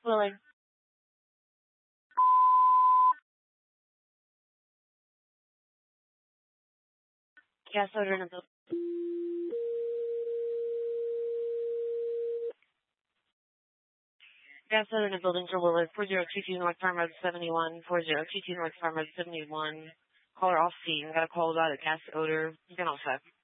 Willing. Gas odor in the building. Gas odor in the building for Willard. 4022 North Farm Road 71. 4022 North Farm Road 71. Caller off scene. Got a call about a gas odor. You can all set.